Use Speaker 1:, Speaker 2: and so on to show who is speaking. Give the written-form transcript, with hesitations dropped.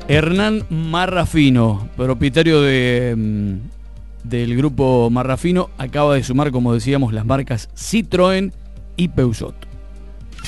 Speaker 1: Hernán Marrafino, propietario del grupo Marrafino, acaba de sumar, como decíamos, las marcas Citroën y Peugeot.